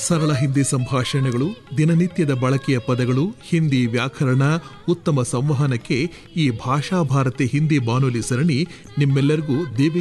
ಸರಳ ಹಿಂದಿ ಸಂಭಾಷಣೆಗಳು, ದಿನನಿತ್ಯದ ಬಳಕೆಯ ಪದಗಳು, ಹಿಂದಿ ವ್ಯಾಕರಣ, ಉತ್ತಮ ಸಂವಹನಕ್ಕೆ ಈ ಭಾಷಾ ಭಾರತಿ ಹಿಂದಿ ಬಾನುಲಿ ಸರಣಿ ನಿಮ್ಮೆಲ್ಲರಿಗೂ